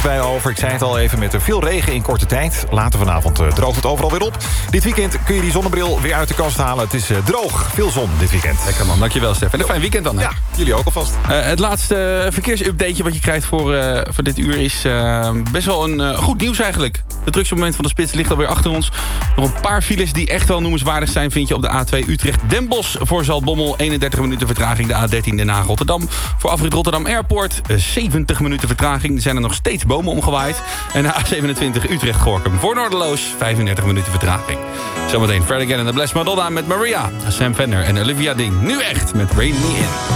bij over. Ik zei het al even, met veel regen in korte tijd. Later vanavond droogt het overal weer op. Dit weekend kun je die zonnebril weer uit de kast halen. Het is droog, veel zon dit weekend. Lekker man, dankjewel Stef. En een fijn weekend dan. Hè? Ja, jullie ook alvast. Het laatste verkeersupdateje wat je krijgt voor dit uur is best wel een goed nieuws eigenlijk. Het drukste moment van de spits ligt alweer achter ons. Nog een paar files die echt wel noemenswaardig zijn vind je op de A2 Utrecht-Den Bosch voor Zaltbommel. 31 minuten vertraging, de A13 Den Haag-Rotterdam. Voor afrit Rotterdam Airport 70 minuten vertraging. Er zijn er nog steeds bomen omgewaaid. En de A27 Utrecht-Gorkum voor Noorderloos 35 minuten vertraging. Zometeen Fred Again en The Blessed Madonna met Maria, Sam Fender en Olivia Ding. Nu echt met Rain Me In.